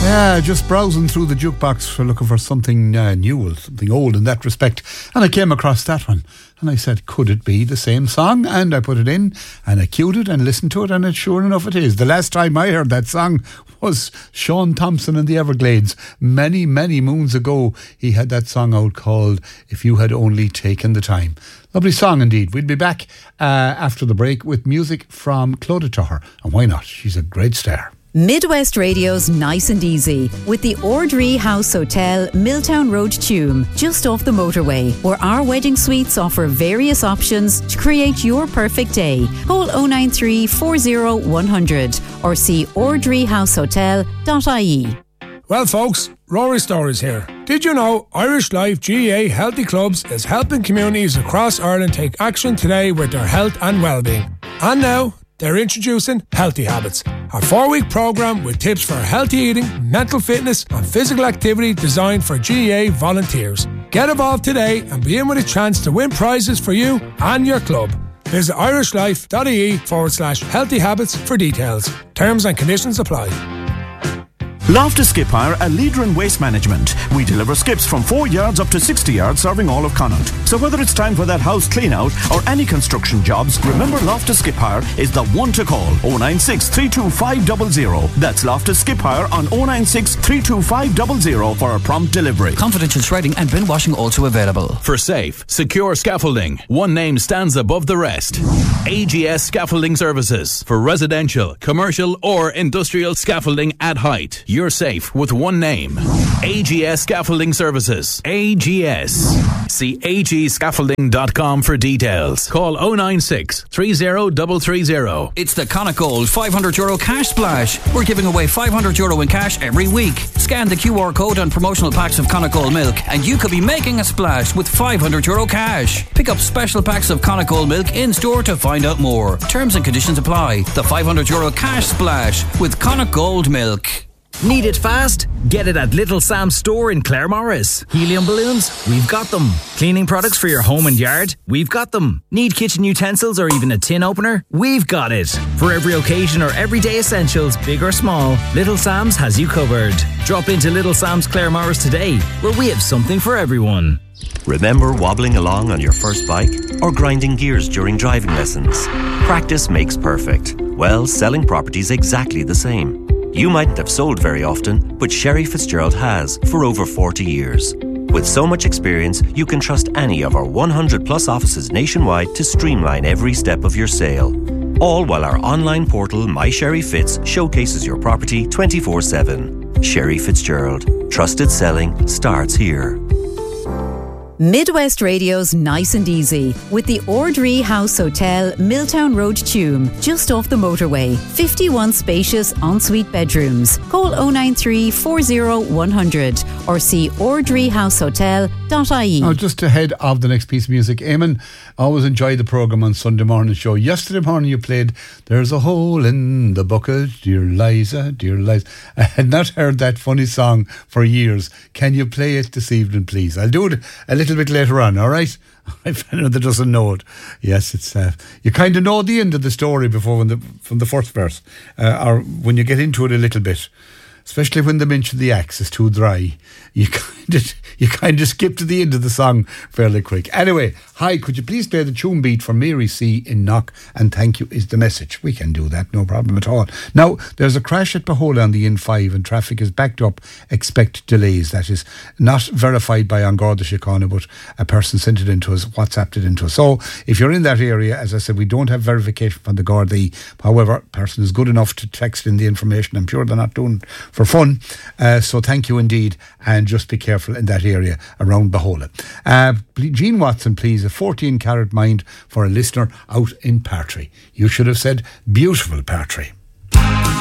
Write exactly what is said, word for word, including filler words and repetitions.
Yeah, just browsing through the jukebox for looking for something uh, new, something old in that respect, and I came across that one, and I said, could it be the same song? And I put it in, and I queued it and listened to it, and it, sure enough it is. The last time I heard that song was Sean Thompson and the Everglades. Many, many moons ago, he had that song out called If You Had Only Taken the Time. Lovely song indeed. We'll be back uh, after the break with music from Clodagh Tucker, and why not? She's a great star. Midwest Radio's Nice and Easy with the Ordree House Hotel, Milltown Road, Tuam, just off the motorway, where our wedding suites offer various options to create your perfect day. Call oh nine three, four oh, one hundred or see ordree house hotel dot I E. Well, folks, Rory Stories here. Did you know Irish Life G A A Healthy Clubs is helping communities across Ireland take action today with their health and well-being? And now, they're introducing Healthy Habits, a four-week programme with tips for healthy eating, mental fitness and physical activity designed for G A A volunteers. Get involved today and be in with a chance to win prizes for you and your club. Visit irishlife.ie forward slash healthy habits for details. Terms and conditions apply. Loftus Skip Hire, a leader in waste management. We deliver skips from four yards up to sixty yards, serving all of Connaught. So whether it's time for that house clean out or any construction jobs, remember Loftus Skip Hire is the one to call. oh nine six, three two five zero zero. That's Loftus Skip Hire on oh nine six, three two five zero zero for a prompt delivery. Confidential shredding and bin washing also available. For safe, secure scaffolding, one name stands above the rest. A G S Scaffolding Services. For residential, commercial or industrial scaffolding at height. You're safe with one name. A G S Scaffolding Services. A G S. See a g scaffolding dot com for details. Call oh nine six, three oh three three zero. It's the Connaught Gold five hundred euro cash splash. We're giving away five hundred euro in cash every week. Scan the Q R code on promotional packs of Connaught Gold milk and you could be making a splash with five hundred euro cash. Pick up special packs of Connaught Gold milk in store to find out more. Terms and conditions apply. The five hundred euro cash splash with Connaught Gold milk. Need it fast? Get it at Little Sam's store in Claremorris. Helium balloons? We've got them. Cleaning products for your home and yard? We've got them. Need kitchen utensils or even a tin opener? We've got it. For every occasion or everyday essentials, big or small, Little Sam's has you covered. Drop into Little Sam's Claremorris today, where we have something for everyone. Remember wobbling along on your first bike or grinding gears during driving lessons? Practice makes perfect. Well, selling property's exactly the same. You mightn't have sold very often, but Sherry Fitzgerald has for over forty years. With so much experience, you can trust any of our one hundred plus offices nationwide to streamline every step of your sale. All while our online portal, My Sherry Fitz, showcases your property twenty-four seven. Sherry Fitzgerald. Trusted selling starts here. Midwest Radio's Nice and Easy with the Ordree House Hotel, Milltown Road, Tuam, just off the motorway. fifty-one spacious ensuite bedrooms. Call oh nine three, four oh, one hundred or see ordree house hotel dot I E. Now, just ahead of the next piece of music, Eamon, I always enjoy the programme on Sunday morning show. Yesterday morning you played There's a Hole in the Bucket, Dear Liza, Dear Liza. I had not heard that funny song for years. Can you play it this evening, please? I'll do it a little bit later on, all right? If anyone that doesn't know it. Yes, it's uh, you kind of know the end of the story before when the from the first verse, uh, or when you get into it a little bit. Especially when they mention the axe is too dry, you kind of you kind of skip to the end of the song fairly quick. Anyway, hi, could you please play the tune beat for Mary C in Knock, and thank you is the message. We can do that, no problem at all. Now, there's a crash at Bahola on the N five and traffic is backed up. Expect delays. That is not verified by An Garda Síochána, but a person sent it into us, WhatsApped it into us. So if you're in that area, as I said, we don't have verification from the Gardaí. However, person is good enough to text in the information. I'm sure they're not doing for fun, uh, so thank you indeed, and just be careful in that area around Bahola. Uh, Jean Watson, please, a fourteen carat mind for a listener out in Partry. You should have said beautiful Partry.